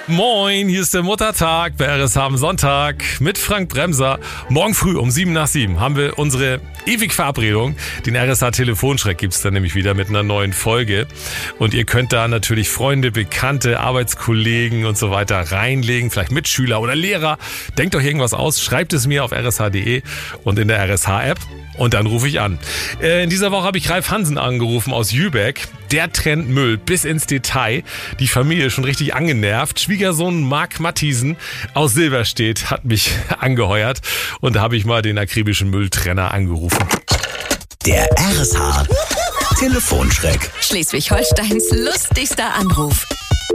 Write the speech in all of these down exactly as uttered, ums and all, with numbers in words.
Moin, hier ist der Muttertag bei R S H am Sonntag mit Frank Bremser. Morgen früh um sieben nach sieben haben wir unsere ewige Verabredung. Den R S H Telefonschreck gibt's dann nämlich wieder mit einer neuen Folge. Und ihr könnt da natürlich Freunde, Bekannte, Arbeitskollegen und so weiter reinlegen, vielleicht Mitschüler oder Lehrer. Denkt euch irgendwas aus, schreibt es mir auf r s h punkt d e und in der R S H-App. Und dann rufe ich an. Äh, in dieser Woche habe ich Ralf Hansen angerufen aus Jübeck. Der trennt Müll bis ins Detail. Die Familie ist schon richtig angenervt. Schwiegersohn Marc Mathiesen aus Silberstedt hat mich angeheuert. Und da habe ich mal den akribischen Mülltrenner angerufen. Der R S H Telefonschreck. Schleswig-Holsteins lustigster Anruf.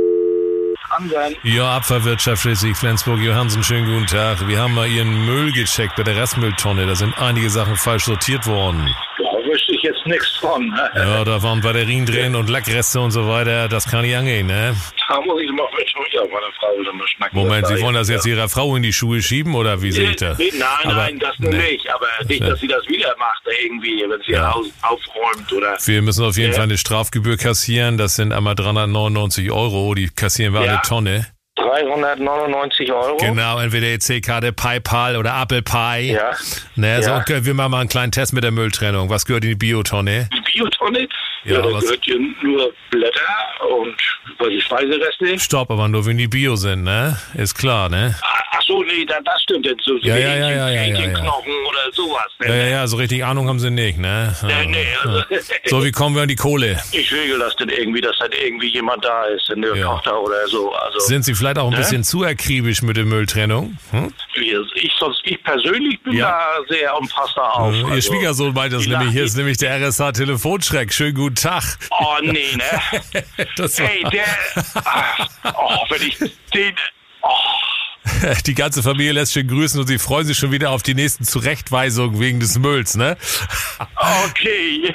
Ja, Abfallwirtschaft Schleswig-Flensburg, Johansen, schönen guten Tag. Wir haben mal Ihren Müll gecheckt bei der Restmülltonne. Da sind einige Sachen falsch sortiert worden. Da wüsste ich jetzt nichts von. Ja, da waren Batterien drin und Lackreste und so weiter. Das kann nicht angehen, ne? Da muss ich mal mit ja, meiner Frau wieder mal schnacken. Moment, Sie wollen das jetzt Ihrer Frau in die Schuhe schieben, oder wie sehe ich das? Nee, nein, aber, nein, das nur nee. nicht. Aber nicht, dass sie das wieder macht, irgendwie, wenn sie Ja. Haus aufräumt oder... Wir müssen auf jeden Ja. Fall eine Strafgebühr kassieren. Das sind einmal dreihundertneunundneunzig Euro. Die kassieren wir Ja. alle Tonne. dreihundertneunundneunzig Euro? Genau, entweder E C-Karte, PayPal oder Apple Pie. Ja. Ne, so, Ja. okay, wir machen mal einen kleinen Test mit der Mülltrennung. Was gehört in die Biotonne? Die Biotonne? Ja, Ja, da was- gehört hier nur Blätter und was die Speisereste. Stopp, aber nur wenn die Bio sind, ne? Ist klar, ne? Ach so, nee, da, das stimmt jetzt so. Ja, ja, ja, ja, ja, ja, ja. Knochen oder sowas. Ne? Ja, ja, ja, so richtig Ahnung haben sie nicht, ne? Ja. Nee, nee, also, So, wie kommen wir an die Kohle? ich regel das dann irgendwie, dass halt irgendwie jemand da ist, eine Ja. Tochter oder so. Also, Sind Sie vielleicht auch ein Ne? bisschen zu akribisch mit der Mülltrennung? Hm? ich, sonst, ich persönlich bin Ja. da sehr umfassender auf. Ihr also, Schwiegersohn meint das die nämlich. Hier lachen- ist nämlich der R S H Telefonschreck. Schönen guten Tag. Oh, nee, ne? Das war Ey, der... Ach, oh, wenn ich den... Oh, Die ganze Familie lässt schön grüßen und sie freuen sich schon wieder auf die nächsten Zurechtweisungen wegen des Mülls, ne? okay.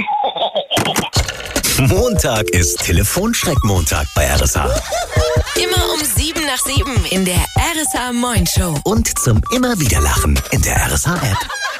Montag ist Telefonschreck-Montag bei R S H. Immer um sieben nach sieben in der R S H Moin Show. Und zum immer wieder Lachen in der R S H-App.